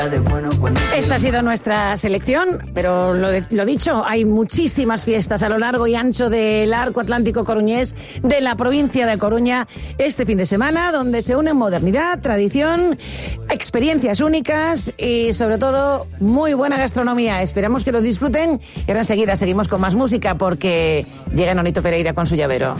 Esta ha sido nuestra selección, pero lo dicho, hay muchísimas fiestas a lo largo y ancho del arco atlántico coruñés de la provincia de Coruña este fin de semana, donde se unen modernidad, tradición, experiencias únicas y sobre todo muy buena gastronomía. Esperamos que lo disfruten y ahora enseguida seguimos con más música porque llega Nonito Pereira con su llavero.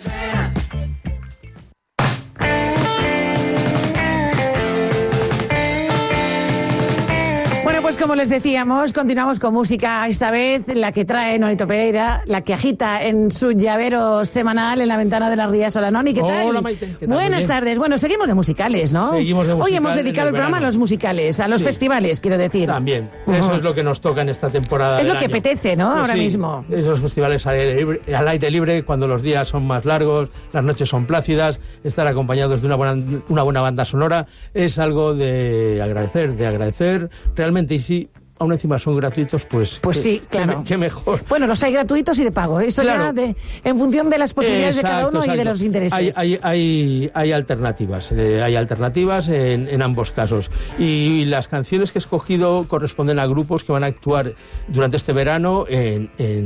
Como les decíamos, continuamos con música, esta vez la que trae Nonito Pereira, la que agita en su llavero semanal en la ventana de las Rías. Hola, Noni, ¿qué tal? Hola, Maite, ¿qué tal? Buenas tardes. Bueno, seguimos de musicales, ¿no? Seguimos de musical. Hoy hemos dedicado el programa a los musicales, a los festivales, quiero decir. También, eso es lo que nos toca en esta temporada. Es lo que apetece, ¿no? Ahora mismo. Esos festivales al aire libre, cuando los días son más largos, las noches son plácidas, estar acompañados de una buena banda sonora es algo de agradecer realmente. Y sí, aún encima son gratuitos, pues sí, claro. Qué mejor. Bueno, los hay gratuitos y de pago. Esto claro. Ya en función de las posibilidades de cada uno y de los intereses. Hay alternativas. Hay alternativas en ambos casos. Y las canciones que he escogido corresponden a grupos que van a actuar durante este verano en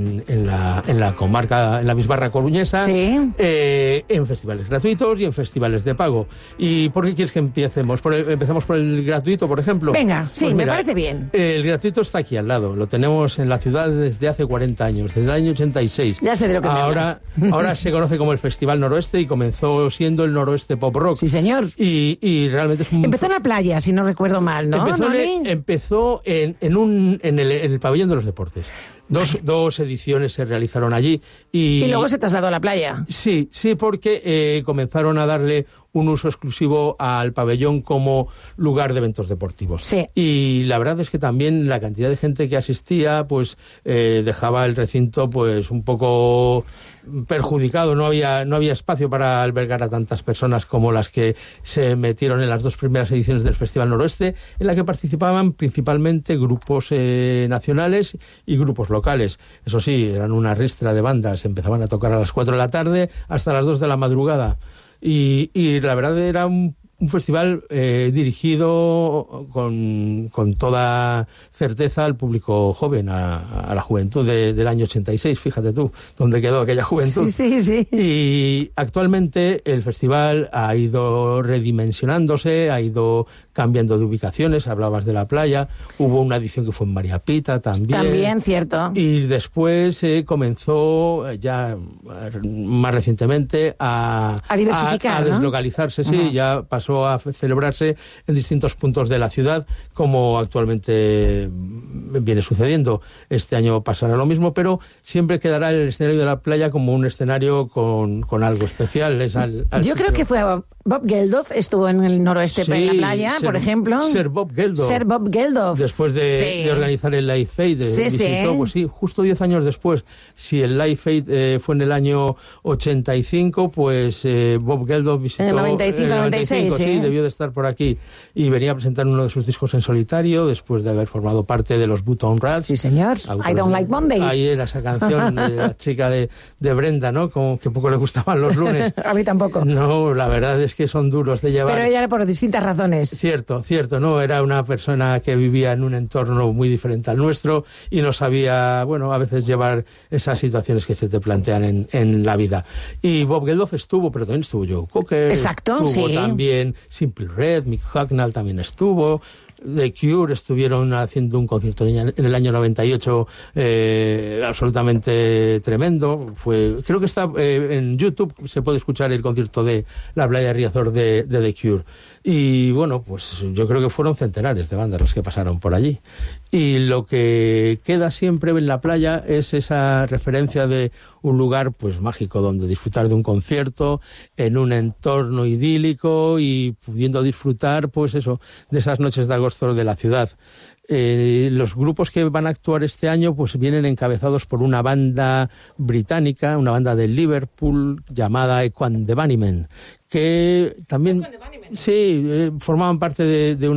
la comarca, en la Bisbarra coruñesa, sí. En festivales gratuitos y en festivales de pago. ¿Y por qué quieres que empecemos? ¿Empezamos por el gratuito, por ejemplo? Venga, sí, pues me parece bien. El gratuito está aquí al lado, lo tenemos en la ciudad desde hace 40 años, desde el año 86. Ya sé de lo que me hablas. Ahora se conoce como el Festival Noroeste y comenzó siendo el Noroeste Pop Rock. Sí, señor. Y realmente es un... Empezó en la playa, si no recuerdo mal, ¿no? Empezó en el Pabellón de los Deportes. Dos ediciones se realizaron allí. Y luego se trasladó a la playa. Sí, porque comenzaron a darle un uso exclusivo al pabellón como lugar de eventos deportivos. Sí. Y la verdad es que también la cantidad de gente que asistía pues dejaba el recinto pues un poco perjudicado. No había espacio para albergar a tantas personas como las que se metieron en las dos primeras ediciones del Festival Noroeste, en la que participaban principalmente grupos nacionales y grupos locales. Eso sí, eran una ristra de bandas, empezaban a tocar a las 4 de la tarde hasta las 2 de la madrugada. Y la verdad era un festival dirigido con toda certeza al público joven, a la juventud del año 86, fíjate tú, dónde quedó aquella juventud. Sí. Y actualmente el festival ha ido redimensionándose, ha ido cambiando de ubicaciones, hablabas de la playa, hubo una edición que fue en María Pita también. También, cierto. Y después comenzó ya más recientemente a diversificar, a deslocalizarse, ¿no? Sí, ya pasó a celebrarse en distintos puntos de la ciudad, como actualmente viene sucediendo. Este año pasará lo mismo, pero siempre quedará el escenario de la playa como un escenario con algo especial. Yo creo que fue Bob Geldof, estuvo en el noroeste, sí, en la playa, por ejemplo. Ser Bob Geldof. Después de organizar el Live Aid, visitó, pues sí, justo 10 años después. Si el Live Aid fue en el año 85, pues Bob Geldof visitó en el 95, sí, debió de estar por aquí. Y venía a presentar uno de sus discos en solitario, después de haber formado parte de los Button Rats. Sí, señor. I Don't Like Mondays. Ahí era esa canción de la chica de Brenda, ¿no? Como que poco le gustaban los lunes. A mí tampoco. No, la verdad es que son duros de llevar. Pero ella era por distintas razones. Cierto, no, era una persona que vivía en un entorno muy diferente al nuestro y no sabía, bueno, a veces llevar esas situaciones que se te plantean en la vida. Y Bob Geldof estuvo, pero también estuvo Joe Cocker. Exacto, estuvo sí. También Simple Red, Mick Hucknall también estuvo. The Cure estuvieron haciendo un concierto en el año 98 absolutamente tremendo. Creo que está en YouTube, se puede escuchar el concierto de la playa de Riazor de The Cure. Y bueno, pues yo creo que fueron centenares de bandas las que pasaron por allí. Y lo que queda siempre en la playa es esa referencia de un lugar pues mágico donde disfrutar de un concierto en un entorno idílico y pudiendo disfrutar pues eso, de esas noches de agosto de la ciudad. Los grupos que van a actuar este año pues vienen encabezados por una banda británica, una banda de Liverpool llamada Echo and the Bunnymen, que también formaban parte de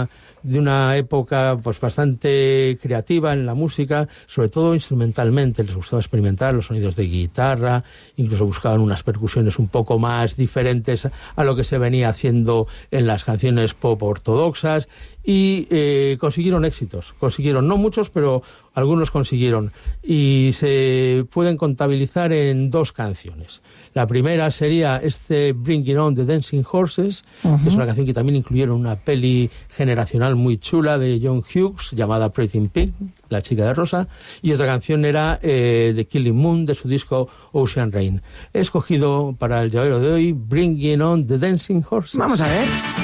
una época pues bastante creativa en la música, sobre todo instrumentalmente. Les gustaba experimentar los sonidos de guitarra, incluso buscaban unas percusiones un poco más diferentes a lo que se venía haciendo en las canciones pop ortodoxas. y consiguieron éxitos. Consiguieron, no muchos, pero algunos consiguieron. Y se pueden contabilizar en 2 canciones. La primera sería Bringing On the Dancing Horses, que es una canción que también incluyeron una peli generacional muy chula de John Hughes, llamada Pretty Pink, La chica de rosa, y otra canción era The Killing Moon, de su disco Ocean Rain. He escogido para el llavero de hoy Bringing On the Dancing Horses. Vamos a ver.